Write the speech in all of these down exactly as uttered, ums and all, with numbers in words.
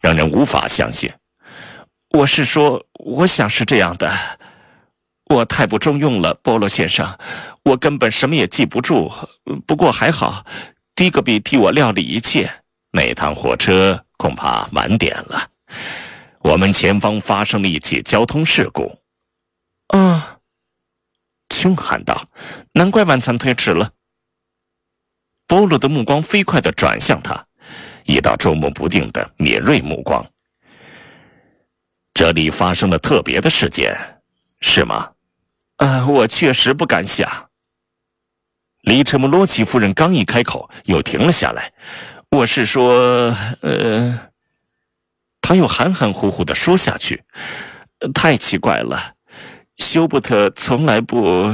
让人无法相信。我是说，我想是这样的。我太不中用了，波罗先生，我根本什么也记不住。不过还好，迪格比替我料理一切。那趟火车恐怕晚点了，我们前方发生了一起交通事故。啊！琼喊道：“难怪晚餐推迟了。”波罗的目光飞快地转向他，一道捉摸不定的敏锐目光。这里发生了特别的事件，是吗？呃，我确实不敢想。里特姆罗奇夫人刚一开口，又停了下来。我是说，呃，他又含含糊糊地说下去。太奇怪了，休伯特从来不……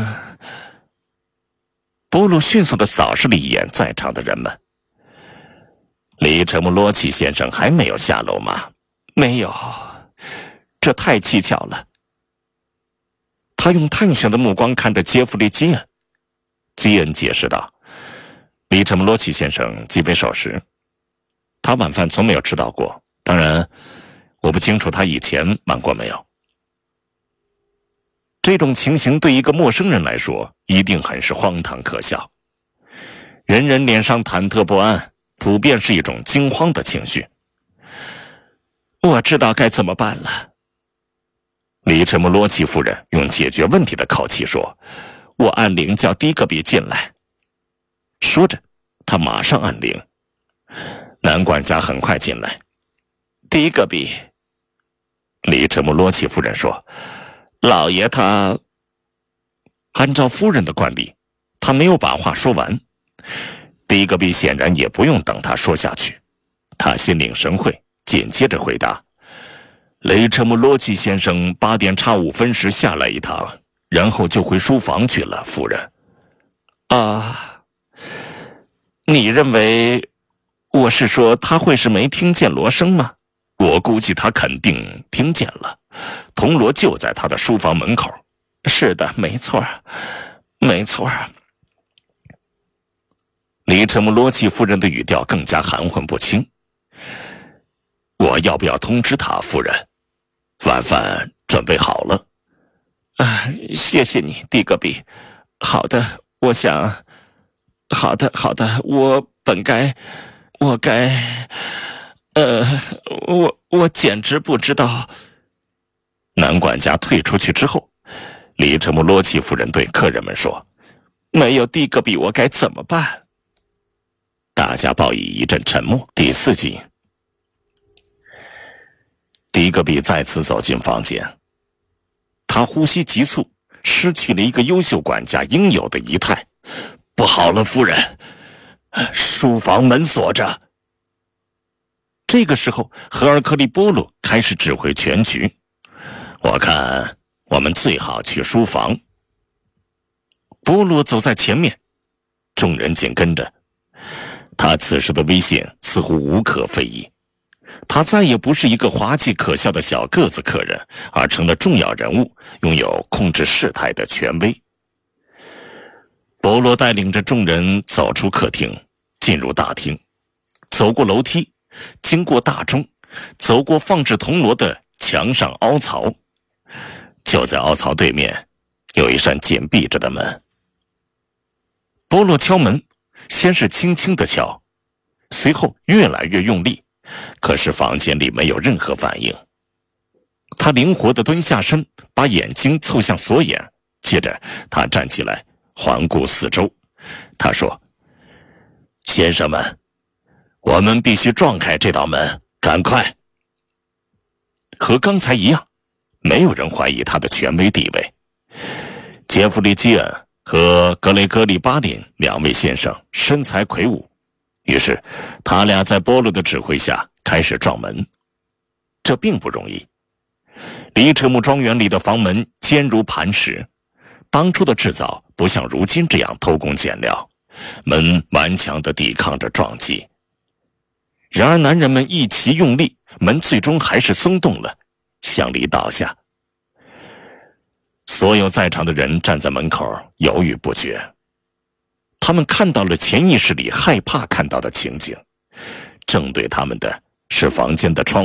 波鲁迅速地扫视了一眼在场的人们。里特姆罗奇先生还没有下楼吗？没有，这太蹊跷了。他用探寻的目光看着杰弗里·基恩。基恩解释道：“里特姆罗奇先生极为守时，他晚饭从没有迟到过。当然，我不清楚他以前忙过没有。”这种情形对一个陌生人来说，一定很是荒唐可笑。人人脸上忐忑不安，普遍是一种惊慌的情绪。我知道该怎么办了。里特姆罗奇夫人用解决问题的口气说：“我按铃叫迪格比进来。”说着，他马上按铃。男管家很快进来。迪格比，里特姆罗奇夫人说：“老爷他……”按照夫人的惯例，他没有把话说完。迪格比显然也不用等他说下去，他心领神会，紧接着回答：“雷特姆罗奇先生八点差五分时下来一趟，然后就回书房去了，夫人。”啊，你认为，我是说他会是没听见锣声吗？我估计他肯定听见了，铜锣就在他的书房门口。是的，没错，没错。里特姆罗奇夫人的语调更加含混不清。我要不要通知他，夫人？晚饭准备好了。啊，谢谢你，迪格比。好的，我想，好的，好的，我本该，我该，呃，我我简直不知道。男管家退出去之后，里特姆罗奇夫人对客人们说：“没有迪格比，我该怎么办？”大家报以一阵沉默。第四集，迪格比再次走进房间，他呼吸急促，失去了一个优秀管家应有的仪态。不好了，夫人，书房门锁着。这个时候，赫尔克利波鲁开始指挥全局。我看我们最好去书房。波鲁走在前面，众人紧跟着。他此时的威信似乎无可非议，他再也不是一个滑稽可笑的小个子客人，而成了重要人物，拥有控制事态的权威。保罗带领着众人走出客厅，进入大厅，走过楼梯，经过大钟，走过放置铜锣的墙上凹槽。就在凹槽对面，有一扇紧闭着的门。保罗敲门，先是轻轻地敲，随后越来越用力，可是房间里没有任何反应。他灵活地蹲下身，把眼睛凑向锁眼，接着他站起来，环顾四周。他说：“先生们，我们必须撞开这道门，赶快！”和刚才一样，没有人怀疑他的权威地位。杰弗里·基恩和格雷戈里·巴林两位先生身材魁梧，于是他俩在波罗的指挥下开始撞门。这并不容易。里特姆庄园里的房门坚如磐石，当初的制造不像如今这样偷工减料，门顽强地抵抗着撞击。然而男人们一齐用力，门最终还是松动了，向里倒下。所有在场的人站在门口犹豫不决，他们看到了潜意识里害怕看到的情景，正对他们的是房间的窗